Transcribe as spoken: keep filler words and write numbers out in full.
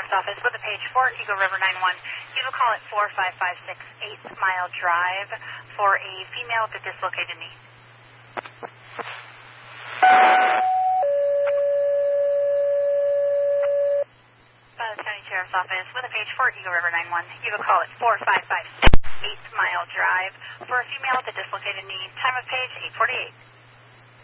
Sheriff's Office with a page four, Eagle River nine one. Give a call at four five five six eighth Mile Drive for a female with a dislocated knee. Buzz County Sheriff's Office with a page four, Eagle River nine one. Give a call at four five five six eighth Mile Drive for a female with a dislocated knee. Time of page eight forty-eight.